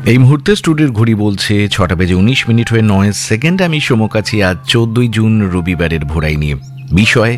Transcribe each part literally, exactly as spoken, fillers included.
এই মুহূর্তে স্টুডিওর ঘড়ি বলছে ছটা বেজে উনিশ মিনিট হয়ে নয় সেকেন্ড। আমি সমকাছি আজ চোদ্দই জুন রবিবারের ভোরাই নিয়ে বিষয়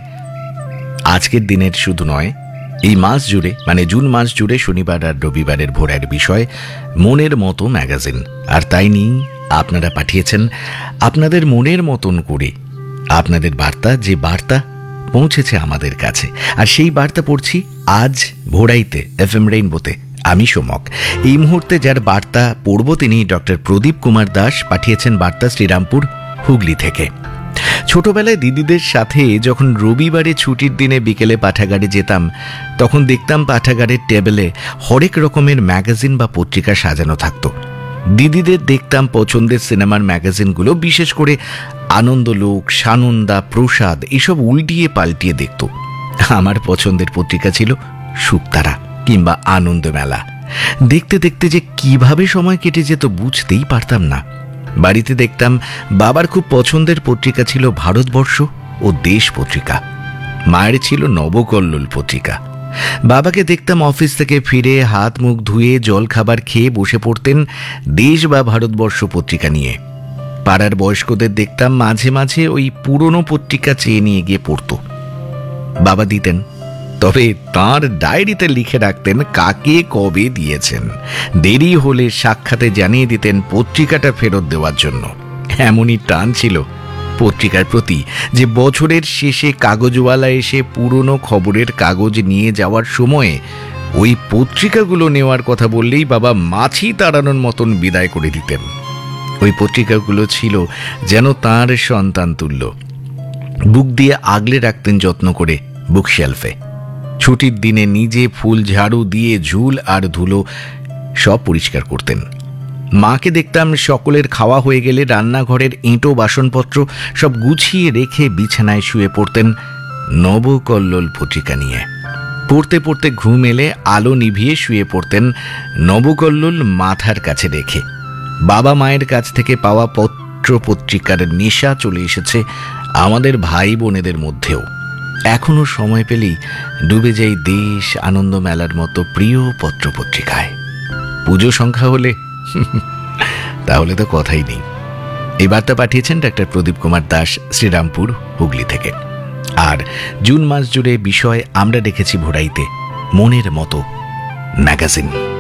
আজকের দিনের শুধু নয়, এই মাস জুড়ে মানে জুন মাস জুড়ে শনিবার আর রবিবারের ভোরের বিষয় মনের মতো ম্যাগাজিন। আর তাই নিয়ে আপনারা পাঠিয়েছেন আপনাদের মনের মতন করে আপনাদের বার্তা, যে বার্তা পৌঁছেছে আমাদের কাছে। আর সেই বার্তা পড়ছি আজ ভোরাইতে এফ এম রেইনবোতে। আমি সোমক। এই মুহূর্তে যার বার্তা পড়ব তিনি ডক্টর প্রদীপ কুমার দাস। পাঠিয়েছেন বার্তা শ্রীরামপুর হুগলি থেকে। ছোটবেলায় দিদিদের সাথে যখন রবিবারে ছুটির দিনে বিকেলে পাঠাগারে যেতাম, তখন দেখতাম পাঠাগারের টেবিলে হরেক রকমের ম্যাগাজিন বা পত্রিকা সাজানো থাকতো। দিদিদের দেখতাম পছন্দের সিনেমার ম্যাগাজিনগুলো, বিশেষ করে আনন্দলোক, সানন্দা, প্রসাদ এসব উল্টিয়ে পাল্টিয়ে দেখত। আমার পছন্দের পত্রিকা ছিল শুকতারা কিংবা আনন্দমেলা। দেখতে দেখতে যে কিভাবে সময় কেটে যেত বুঝতেই পারতাম না। বাড়িতে দেখতাম বাবার খুব পছন্দের পত্রিকা ছিল ভারতবর্ষ ও দেশ পত্রিকা। মায়ের ছিল নবকল্লোল পত্রিকা। বাবাকে দেখতাম অফিস থেকে ফিরে হাত মুখ ধুয়ে জল খাবার খেয়ে বসে পড়তেন দেশ বা ভারতবর্ষ পত্রিকা নিয়ে। পাড়ার বয়স্কদের দেখতাম মাঝে মাঝে ওই পুরনো পত্রিকা চেয়ে নিয়ে গিয়ে পড়ত। বাবা দিতেন, তবে তাঁর ডায়েরিতে লিখে রাখতেন কাকে কবে দিয়েছেন। দেরি হলে সাক্ষাতে জানিয়ে দিতেন পত্রিকাটা ফেরত দেওয়ার জন্য। এমনই টান ছিল পত্রিকার প্রতি যে বছরের শেষে কাগজওয়ালা এসে পুরনো খবরের কাগজ নিয়ে যাওয়ার সময়ে ওই পত্রিকাগুলো নেওয়ার কথা বললেই বাবা মাছি তাড়ানোর মতন বিদায় করে দিতেন। ওই পত্রিকাগুলো ছিল যেন তাঁর সন্তান তুল্য। বুক দিয়ে আগলে রাখতেন যত্ন করে বুকশেলফে। ছুটির দিনে নিজে ফুল ঝাড়ু দিয়ে ঝুল আর ধুলো সব পরিষ্কার করতেন। মাকে দেখতাম সকলের খাওয়া হয়ে গেলে রান্নাঘরের এঁটো বাসনপত্র সব গুছিয়ে রেখে বিছানায় শুয়ে পড়তেন নবকল্লোল পত্রিকা নিয়ে। পড়তে পড়তে ঘুম এলে আলো নিভিয়ে শুয়ে পড়তেন নবকল্লোল মাথার কাছে রেখে। বাবা মায়ের কাছ থেকে পাওয়া পত্র পত্রিকার নেশা চলে এসেছে আমাদের ভাই বোনেদের মধ্যেও। এখনো সময় পেলেই ডুবে যাই দেশ, আনন্দ মেলার মতো প্রিয় পত্র পত্রিকায়। পুজো সংখ্যা হলে তাহলে তো কথাই নেই। এই বার্তা পাঠিয়েছেন ডাক্তার প্রদীপ কুমার দাস শ্রীরামপুর হুগলি থেকে। আর জুন মাস জুড়ে বিষয় আমরা রেখেছি ভোরাইতে মনের মতো ম্যাগাজিন।